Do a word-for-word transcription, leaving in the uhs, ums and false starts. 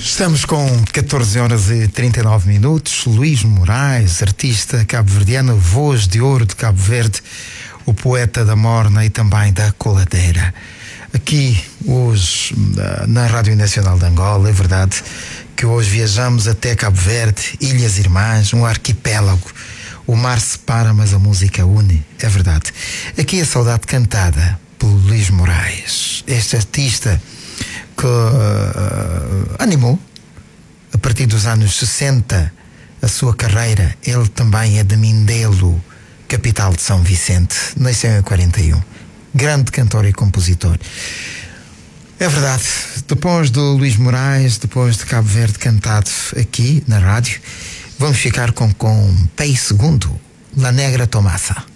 Estamos com catorze horas e trinta e nove minutos. Luís Moraes, artista cabo-verdiano, voz de ouro de Cabo Verde, o poeta da morna e também da coladeira. Aqui hoje na Rádio Nacional de Angola, é verdade que hoje viajamos até Cabo Verde, Ilhas Irmãs, um arquipélago. O mar separa, mas a música une, é verdade. Aqui a saudade cantada pelo Luís Moraes, este artista que uh, animou a partir dos anos sessenta a sua carreira. Ele também é de Mindelo, capital de São Vicente, nasceu em quarenta e um. Grande cantor e compositor. É verdade, depois do Luís Moraes, depois de Cabo Verde cantado aqui na rádio, vamos ficar com, com Pei Segundo, La Negra Tomasa.